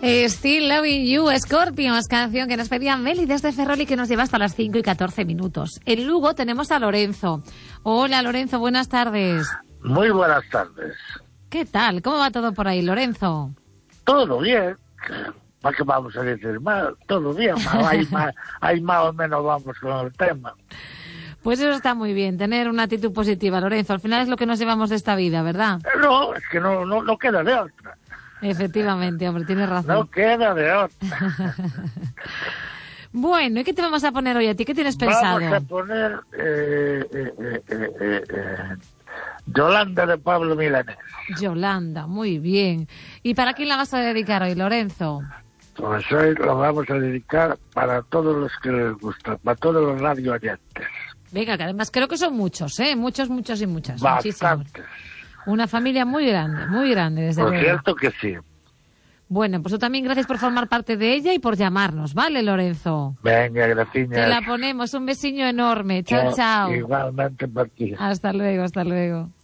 Still Loving You, Scorpions, canción que nos pedía Meli desde Ferrol y que nos lleva hasta las 5:14. En Lugo tenemos a Lorenzo. Hola, Lorenzo, buenas tardes. Muy buenas tardes. ¿Qué tal? ¿Cómo va todo por ahí, Lorenzo? Todo bien. ¿Para qué vamos a decir mal? Todo bien. Ahí más o menos vamos con el tema. Pues eso está muy bien, tener una actitud positiva, Lorenzo. Al final es lo que nos llevamos de esta vida, ¿verdad? No, es que no queda de otra. Efectivamente, hombre, tienes razón. No queda de otra. Bueno, ¿y qué te vamos a poner hoy a ti? ¿Qué tienes pensado? Vamos a poner Yolanda de Pablo Milanés. Yolanda, muy bien. ¿Y para quién la vas a dedicar hoy, Lorenzo? Pues hoy lo vamos a dedicar para todos los que les gusta, para todos los radio oyentes. Venga, que además creo que son muchos, ¿eh? Muchos y muchas. Bastantes. Una familia muy grande, desde luego. Por cierto que sí. Bueno, pues tú también gracias por formar parte de ella y por llamarnos, ¿vale, Lorenzo? Venga, gracias. Te la ponemos, un besiño enorme. Chao, chao. Igualmente por ti. Hasta luego.